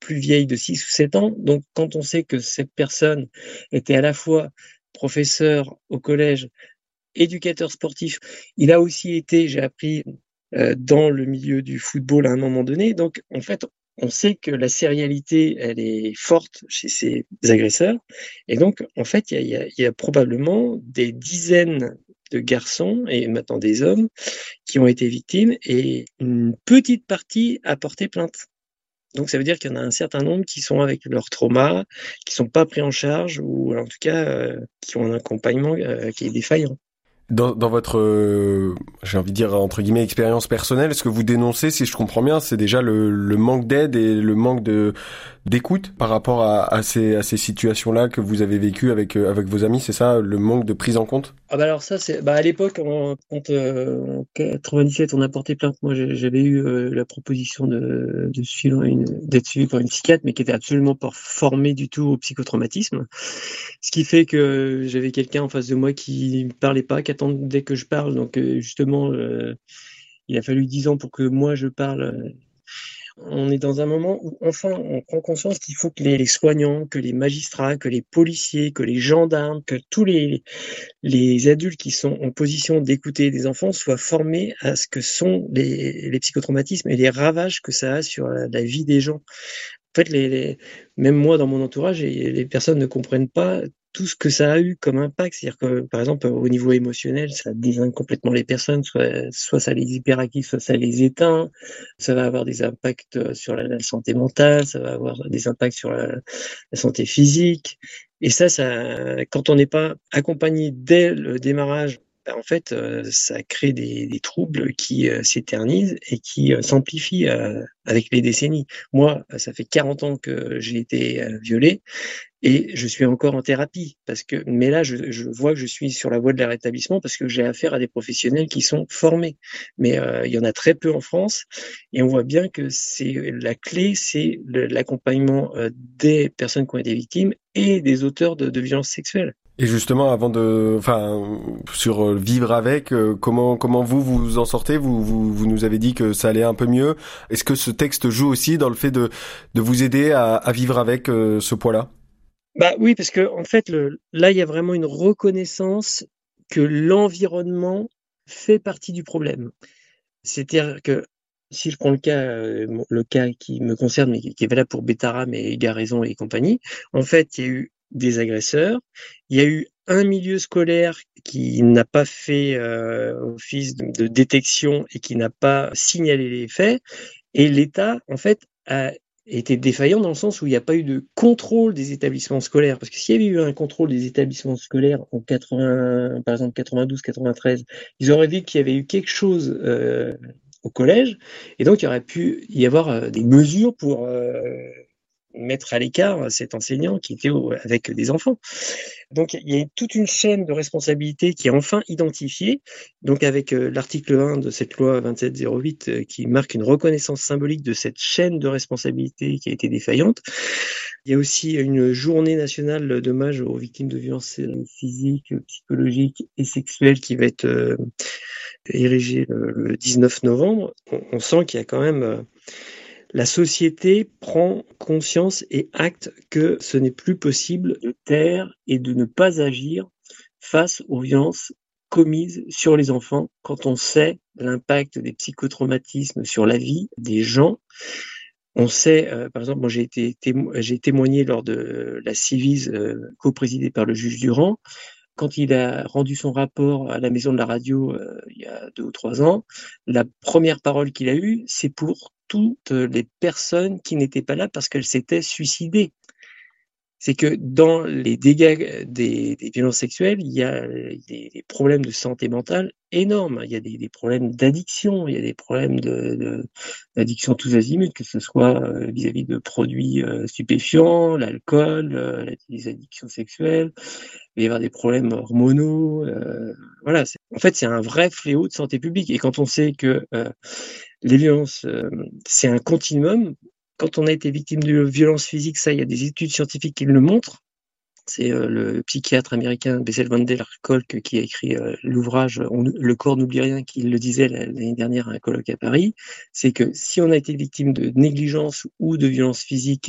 plus vieille de 6 ou 7 ans. Donc, quand on sait que cette personne était à la fois professeur au collège, éducateur sportif, il a aussi été, j'ai appris, dans le milieu du football à un moment donné. Donc, en fait, on sait que la sérialité, elle est forte chez ces agresseurs. Et donc, en fait, il y a probablement des dizaines de garçons et maintenant des hommes qui ont été victimes et une petite partie a porté plainte. Donc ça veut dire qu'il y en a un certain nombre qui sont avec leur trauma, qui sont pas pris en charge ou en tout cas qui ont un accompagnement qui est défaillant. Dans votre, j'ai envie de dire entre guillemets expérience personnelle, ce que vous dénoncez, si je comprends bien, c'est déjà le manque d'aide et le manque d'écoute par rapport à ces situations-là que vous avez vécues avec vos amis, c'est ça, le manque de prise en compte? Ah bah alors ça c'est à l'époque quand en 97 on a porté plainte, moi j'avais eu la proposition de suivre d'être suivi par une psychiatre, mais qui était absolument pas formée du tout au psychotraumatisme, ce qui fait que j'avais quelqu'un en face de moi qui ne parlait pas, qui attendait que je parle, donc justement il a fallu 10 ans pour que moi je parle. On est dans un moment où enfin on prend conscience qu'il faut que les soignants, que les magistrats, que les policiers, que les gendarmes, que tous les adultes qui sont en position d'écouter des enfants soient formés à ce que sont les psychotraumatismes et les ravages que ça a sur la vie des gens. En fait, même moi, dans mon entourage, les personnes ne comprennent pas tout ce que ça a eu comme impact. C'est-à-dire que, par exemple, au niveau émotionnel, ça désingue complètement les personnes. Soit ça les hyperactive, soit ça les éteint. Ça va avoir des impacts sur la santé mentale, ça va avoir des impacts sur la santé physique. Et ça, quand on n'est pas accompagné dès le démarrage, ben, en fait, ça crée des troubles qui s'éternisent et qui s'amplifient avec les décennies. Moi, ça fait 40 ans que j'ai été violé et je suis encore en thérapie mais là, je vois que je suis sur la voie de la rétablissement parce que j'ai affaire à des professionnels qui sont formés. Mais il y en a très peu en France et on voit bien que la clé, c'est l'accompagnement des personnes qui ont été victimes et des auteurs de violences sexuelles. Et justement, sur vivre avec, comment vous en sortez? Vous nous avez dit que ça allait un peu mieux. Est-ce que ce texte joue aussi dans le fait de vous aider à vivre avec ce poids-là? Bah oui, parce que en fait, là, il y a vraiment une reconnaissance que l'environnement fait partie du problème. C'est-à-dire que si je prends le cas qui me concerne, mais qui est valable pour Bétara, et Garaison et compagnie, en fait, il y a eu des agresseurs, il y a eu un milieu scolaire qui n'a pas fait office de détection et qui n'a pas signalé les faits, et l'État, en fait, a été défaillant dans le sens où il n'y a pas eu de contrôle des établissements scolaires. Parce que s'il y avait eu un contrôle des établissements scolaires en 80, par exemple 92, 93, ils auraient vu qu'il y avait eu quelque chose au collège, et donc il y aurait pu y avoir des mesures pour mettre à l'écart cet enseignant qui était avec des enfants. Donc il y a toute une chaîne de responsabilité qui est enfin identifiée, donc avec l'article 1 de cette loi 2708 qui marque une reconnaissance symbolique de cette chaîne de responsabilité qui a été défaillante. Il y a aussi une journée nationale d'hommage aux victimes de violences physiques, psychologiques et sexuelles qui va être érigée le 19 novembre. On sent qu'il y a quand même la société prend conscience et acte que ce n'est plus possible de taire et de ne pas agir face aux violences commises sur les enfants quand on sait l'impact des psychotraumatismes sur la vie des gens. On sait, par exemple, moi j'ai témoigné lors de la Civise coprésidée par le juge Durand. Quand il a rendu son rapport à la Maison de la Radio il y a 2 ou 3 ans, la première parole qu'il a eue, c'est pour toutes les personnes qui n'étaient pas là parce qu'elles s'étaient suicidées. C'est que dans les dégâts des violences sexuelles, il y a des problèmes de santé mentale énormes. Il y a des problèmes d'addiction, il y a des problèmes d'addiction tous azimuts, que ce soit vis-à-vis de produits stupéfiants, l'alcool, les addictions sexuelles. Il va y avoir des problèmes hormonaux. Voilà. En fait, c'est un vrai fléau de santé publique. Et quand on sait que les violences, c'est un continuum. Quand on a été victime de violences physiques, ça, il y a des études scientifiques qui le montrent. C'est le psychiatre américain Bessel van der Kolk qui a écrit l'ouvrage Le corps n'oublie rien, qui le disait l'année dernière à un colloque à Paris. C'est que si on a été victime de négligence ou de violences physiques